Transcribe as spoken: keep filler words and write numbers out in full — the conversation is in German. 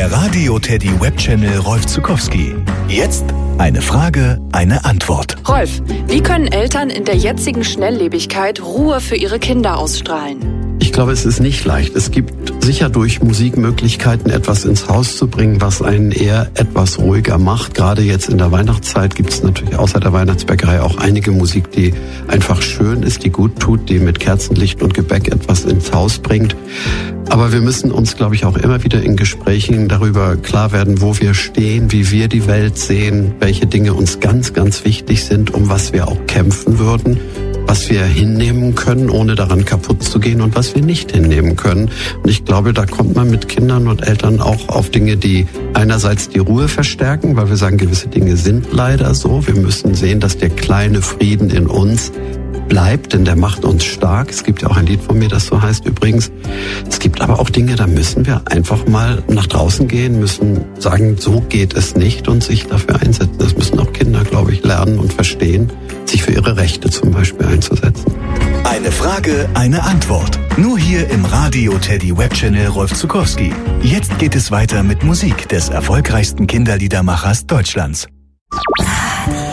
Der Radio Teddy Webchannel Rolf Zuckowski. Jetzt eine Frage, eine Antwort. Rolf, wie können Eltern in der jetzigen Schnelllebigkeit Ruhe für ihre Kinder ausstrahlen? Ich glaube, es ist nicht leicht. Es gibt sicher durch Musik Möglichkeiten, etwas ins Haus zu bringen, was einen eher etwas ruhiger macht. Gerade jetzt in der Weihnachtszeit gibt es natürlich außer der Weihnachtsbäckerei auch einige Musik, die einfach schön ist, die gut tut, die mit Kerzenlicht und Gebäck etwas ins Haus bringt. Aber wir müssen uns, glaube ich, auch immer wieder in Gesprächen darüber klar werden, wo wir stehen, wie wir die Welt sehen, welche Dinge uns ganz, ganz wichtig sind, um was wir auch kämpfen würden, was wir hinnehmen können, ohne daran kaputt zu gehen und was wir nicht hinnehmen können. Und ich glaube, da kommt man mit Kindern und Eltern auch auf Dinge, die einerseits die Ruhe verstärken, weil wir sagen, gewisse Dinge sind leider so. Wir müssen sehen, dass der kleine Frieden in uns bleibt, denn der macht uns stark. Es gibt ja auch ein Lied von mir, das so heißt übrigens. Es gibt aber auch Dinge, da müssen wir einfach mal nach draußen gehen, müssen sagen, so geht es nicht und sich dafür einsetzen. Das müssen auch Kinder, glaube ich, lernen und verstehen, sich für ihre Rechte zum Beispiel einzusetzen. Eine Frage, eine Antwort. Nur hier im Radio Teddy Webchannel Rolf Zuckowski. Jetzt geht es weiter mit Musik des erfolgreichsten Kinderliedermachers Deutschlands. Radio